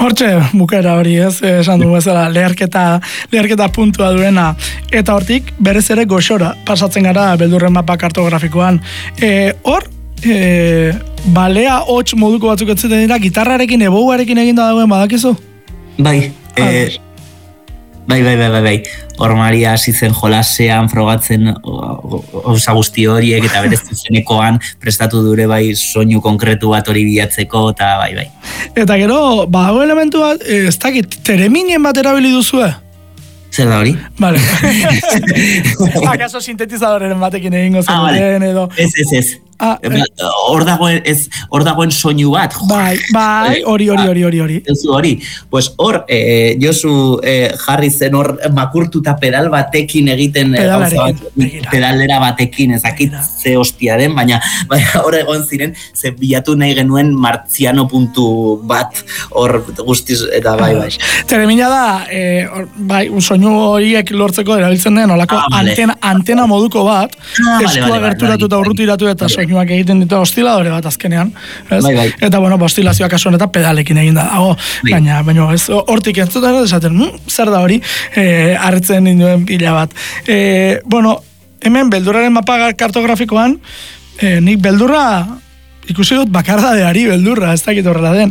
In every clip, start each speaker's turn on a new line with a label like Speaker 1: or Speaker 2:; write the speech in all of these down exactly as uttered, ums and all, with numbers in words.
Speaker 1: Hortxe, bukera hori ez, esan dugu ezala, leherketa, leherketa puntua duena. Eta hortik, berez ere goxora, pasatzen gara beldurren mapa kartografikoan. E, hor, e, balea hots moduko batzuk etzuten dira, gitarrarekin, ebouarekin eginda dagoen badakizu?
Speaker 2: Bai, eh, bai, bai, bai, bai, bai. Hor Maria hasi zen jolasean, frogatzen osa guzti horiek, eta berez zuzenekoan prestatu dure bai soinu konkretu bat hori bilatzeko, eta bai, bai.
Speaker 1: Eta gero, badago elementu bat, ez dakit, tereminen bat erabili duzue?
Speaker 2: Zer da hori?
Speaker 1: Vale. Akaso sintetizadoren batekin egingo zen,
Speaker 2: ah, vale.
Speaker 1: edo...
Speaker 2: Ez, ez, ez.
Speaker 1: Ah, eh.
Speaker 2: Hor dagoen, ez, hor dagoen soinu bat.
Speaker 1: Bai, bai, hori, hori, hori, hori, hori.
Speaker 2: Ez hori. Pues hor, eh, Josu eh, jarri zen hor makurtuta pedal batekin egiten, bat, pedalera batekin, ezakit ze hostia den, baina baina hor egon ziren, ze bilatu nahi genuen martziano puntu bat hor guztiz, eta bai, bai.
Speaker 1: Teremina da, eh, or, bai, soinu horiek lortzeko erabiltzen den, olako ah, vale. antena, antena moduko bat, ah, eskua vale, gerturatu vale, eta urrutiratu eta vale. Soinuak egiten ditu ostiladore bat azkenean, ez? Bai, bai. Eta bueno, ostilazioak kasu honetan pedalekin eginda dago, bai. baina, baina ez, hortik entzuten esaten, mmm, zer da hori, eh, hartzen ninduen pila bat. Eh, bueno, hemen beldurraren mapa kartografikoan, eh, nik beldurra, ikusi dut bakardadeari beldurra, ez dakit horrela den.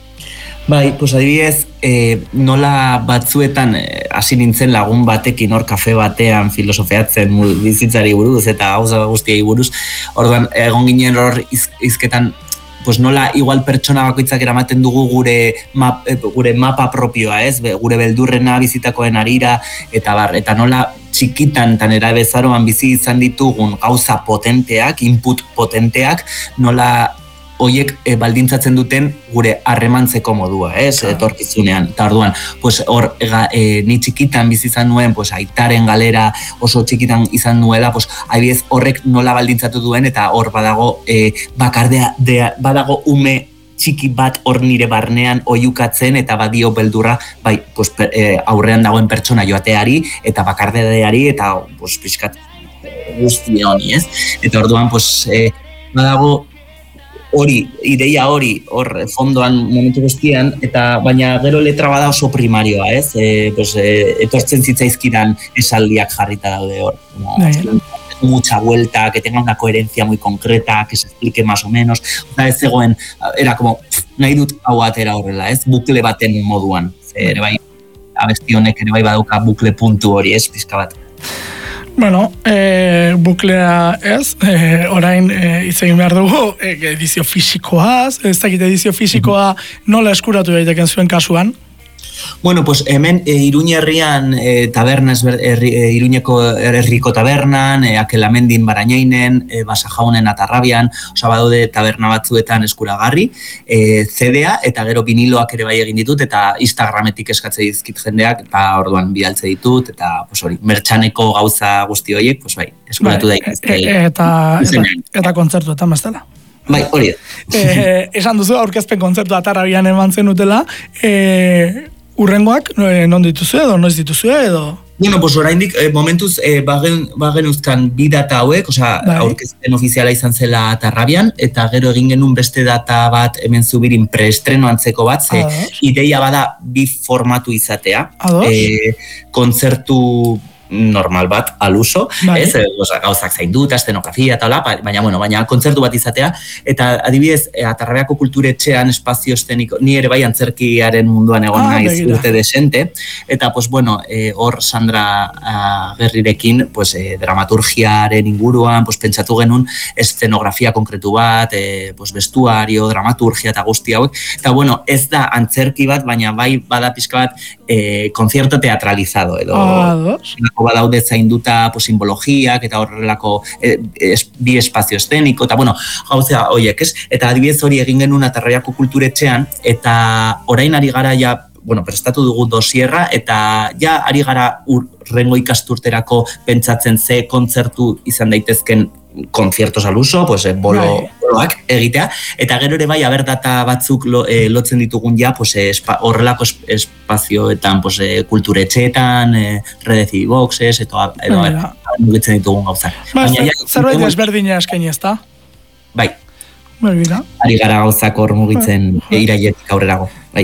Speaker 2: Bai, pues adibidez, eh, nola batzuetan hasi eh, nintzen lagun batekin hor kafe batean filosofeatzen bizitzari buruz eta gauza guztiei buruz, orduan egon ginen hor iz, izketan pues nola igual pertsona bakoitzak eramaten dugu gure map, gure mapa propioa, ez? Gure beldurrena bizitakoen arira eta bar, eta nola txikitan tan era bezaroan bizi izan ditugun gauza potenteak, input potenteak, nola hoiek e, baldintzatzen duten gure harremantzeko modua, ez, ah. etorkizunean. Eta orduan, pues hor e, ni txikitan bizi izan nuen, pues aitaren galera oso txikitan izan nuela, pues adibidez horrek nola baldintzatu duen eta hor badago e, bakardea de, badago ume txiki bat hor nire barnean oiukatzen eta badio beldurra, bai, pues, e, aurrean dagoen pertsona joateari eta bakardeari eta pues pixkat guzti honi, ez? Eta orduan, pues e, badago hori, ideia hori, hor fondoan momentu guztian, eta baina gero letra bada oso primarioa, ez? E, pues, e, etortzen zitzaizkidan esaldiak jarrita daude hor. No, mucha vuelta, que tenga una coherencia muy concreta, que se explique más o menos. Oza, ez zegoen, era como, nahi dut hau atera horrela, ez? Bukle baten moduan. Ere bai, abesti honek ere bai badauka bukle puntu hori, ez? Pizka bat.
Speaker 1: Bueno, eh, buklea ez, eh, orain eh, hitz egin behar dugu, eh, edizio fisikoaz, ez dakit edizio fisikoa nola eskuratu daiteken zuen kasuan?
Speaker 2: Bueno, pues hemen e, Iruñe herrian e, taberna herri, e, Iruñeko herriko tabernan, e, Akelamendin Barañainen, e, Basajaunen Atarrabian, osa badaude taberna batzuetan eskuragarri, e, C D A eta gero viniloak ere bai egin ditut eta Instagrametik eskatze dizkit jendeak, eta orduan bidaltze ditut eta pues hori, mertxaneko gauza guzti horiek, pues bai, eskuratu bai, daik.
Speaker 1: E, e, eta, eta, eta kontzertuetan bestela.
Speaker 2: Bai, hori da.
Speaker 1: E, esan duzu aurkezpen kontzertu Atarrabian eman zenutela, e, urrengoak non dituzu edo, noiz dituzu edo?
Speaker 2: Bueno, pues oraindik eh, momentuz eh, bagen, bagenuzkan bi data hauek, osea, aurkezpen ofiziala izan zela Atarrabian, eta gero egin genuen beste data bat hemen Zubirin preestreno antzeko bat, ze ideia bada bi formatu izatea. Eh, kontzertu normal bat, aluso, vale. Ez, oza, gauzak zaindu eta estenografia eta hola, baina, bueno, baina kontzertu bat izatea, eta adibidez, Atarrabiako kulturetxean espazio esteniko, ni ere bai antzerkiaren munduan egon ah, naiz urte desente, eta, pues, bueno, eh, hor Sandra uh, Gerrirekin, pues, eh, dramaturgiaren inguruan, pues, pentsatu genuen estenografia konkretu bat, eh, pues, vestuario, dramaturgia eta guzti hauek, eta, bueno, ez da antzerki bat, baina bai bada pixka bat eh, concierto teatralizado, edo... Ah, badaude zainduta pues, simbologiak eta horrelako eh, es, bi espazio esteniko, eta bueno, gauza horiek, ez? Eta adibidez hori egin genuen Atarrabiako kulturetxean, eta orain ari gara ja, bueno, prestatu dugu dosierra, eta ja ari gara urrengo ikasturterako pentsatzen ze kontzertu izan daitezken konziertos al uso, pues, eh, bolo, boloak egitea, eta gero ere bai haber data batzuk lo, eh, lotzen ditugun ja, pues, eh, espa, horrelako espazioetan, pues, eh, kulturetxeetan, eh, redezi boxes, eto, edo, mugitzen ditugun gauzak.
Speaker 1: Ba, zerbait desberdina eskaini ez da?
Speaker 2: Bai. ari gara gauzak hor mugitzen irailetik aurrerago. Bai.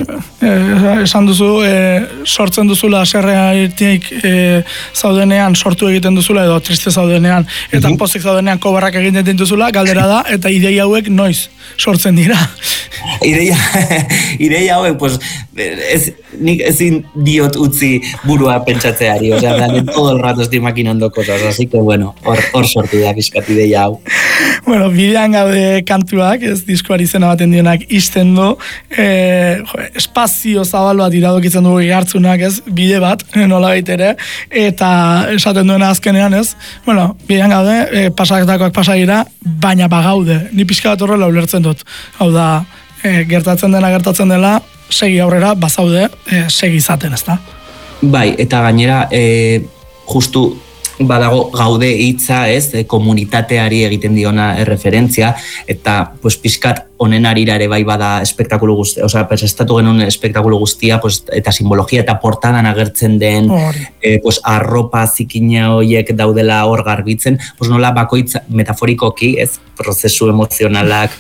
Speaker 1: Eh, esan duzu, eh, sortzen duzula serreatik eh, zaudenean, sortu egiten duzula edo triste zaudenean, eta mm-hmm. pozik zaudenean kobarrak egiten dituzula, galdera da, eta ideia hauek noiz sortzen dira.
Speaker 2: Ideia, ideia hauek, pues, ez, nik ezin diot utzi burua pentsatzeari, osea, da, todo el rato estoy maquinando cosas, así que, bueno, hor, hor sortu da bizkat ideia hau.
Speaker 1: Bueno, bidean gaude kantuak, ez diskoari izena baten dionak izten du, eh, jo, espazio zabal bat iradokitzen dugu hartzunak, ez, bide bat, nola ere, eta esaten duena azkenean, ez, bueno, bidean gaude, e, pasaketakoak pasagira, baina bagaude, ni pixka bat horrela ulertzen dut, hau da, e, gertatzen dena, gertatzen dela, segi aurrera, bazaude, e, segi izaten, ez da?
Speaker 2: Bai, eta gainera, e, justu, badago gaude hitza, ez, e, komunitateari egiten diona erreferentzia, eta pues pixkat honen arira ere bai bada espektakulu guztia, osea, presestatu genuen espektakulu guztia, pues, eta simbologia eta portadan agertzen den, e, pues, arropa zikina horiek daudela hor garbitzen, pues nola bakoitza metaforikoki, ez, prozesu emozionalak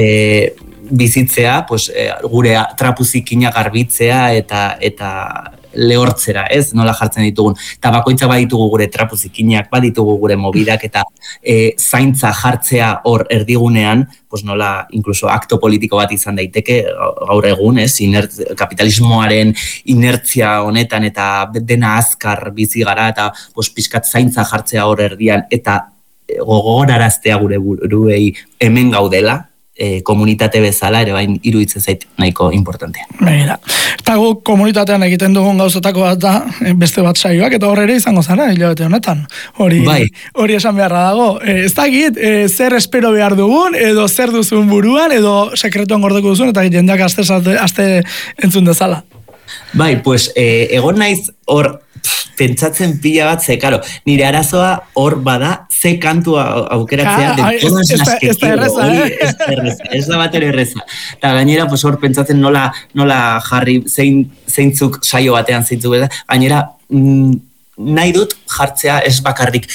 Speaker 2: e, bizitzea, pues, e, gure trapu zikina garbitzea eta eta lehortzera, ez, nola jartzen ditugun. Eta bakoitza baditugu gure trapu zikinak, baditugu gure mobidak, eta e, zaintza jartzea hor erdigunean, pues nola, incluso akto politiko bat izan daiteke, gaur egun, ez, inert, kapitalismoaren inertzia honetan, eta dena azkar bizi gara, eta pues, pixkat zaintza jartzea hor erdian, eta gogoraraztea gure buruei hemen gaudela, E, komunitate bezala ere bain iruditzen zait nahiko importantea.
Speaker 1: Begira, eta gu komunitatean egiten dugun gauzatako bat da beste bat saioak, eta horre ere izango zara hilabete honetan. Hori, bai. Hori esan beharra dago. E, ez da git, e, zer espero behar dugun, edo zer duzun buruan, edo sekretuan gordeko duzun, eta jendeak aste, aste entzun dezala.
Speaker 2: Bai, pues, e, egon naiz hor pentsatzen pila bat, ze, karo, nire arazoa hor bada, ze kantu aukeratzea, de todas las que quiero, ez da bat ere erreza. Eta gainera, pues, hor pentsatzen nola, nola jarri zein, zeintzuk saio batean zeintzuk, gainera, mm, nahi dut jartzea ez bakarrik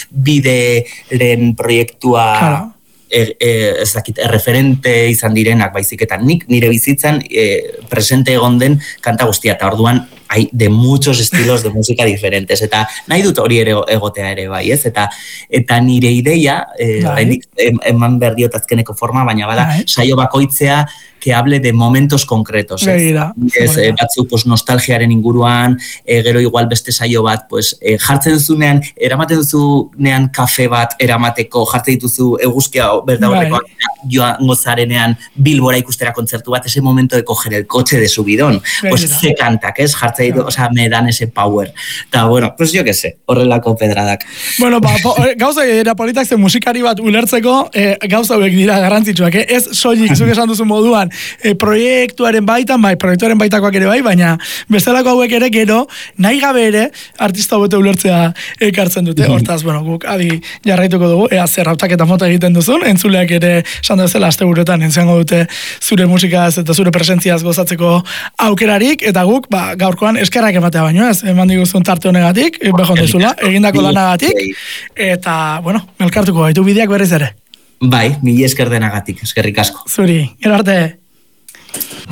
Speaker 2: bideren proiektua, claro. E, e, ez dakit, erreferente izan direnak baizik, eta nik nire bizitzan e, presente egon den kanta guztia, eta orduan hay de muchos estilos de música diferentes, eta nahi dut hori ere egotea ere bai, ez? Eta, eta nire ideia, eh, eman behar diot azkeneko forma, baina bada, saio bakoitzea, que hable de momentos concretos. Ez, ez eh, batzuk pues, nostalgiaren inguruan, eh, gero igual beste saio bat, pues, eh, jartzen duzunean, eramaten duzunean kafe bat eramateko, jartzen dituzu eguzkia berdaurrekoak, joan gozarenean Bilbora ikustera kontzertu bat, ese momento de coger el coche de subidón, pues ze kantak, ez? Jartzen ditu, o sea, me dan ese power. Eta, bueno, pues yo que sé, horrelako pedradak.
Speaker 1: Bueno, ba, po, gauza era politak ze musikari bat ulertzeko, eh, gauza hauek dira garrantzitsuak, eh? Ez soilik, zuk esan duzu moduan, E, proiektuaren baitan, bai, proiektuaren baitakoak ere bai, baina bestelako hauek ere gero, nahi gabe ere, artista hobete ulertzea ekartzen dute. Hortaz, bueno, guk adi jarraituko dugu, ea zer hautak eta mota egiten duzun, entzuleak ere, esan duzela, aste buruetan, entziango dute zure musikaz eta zure presentziaz gozatzeko aukerarik, eta guk, ba, gaurkoan eskerrak ematea baino ez, eman diguzun tarte honegatik, behon dezula, egindako lanagatik, eta, bueno, melkartuko gaitu bideak berriz ere.
Speaker 2: Bai, mila esker denagatik, eskerrik asko.
Speaker 1: Zuri, gero arte.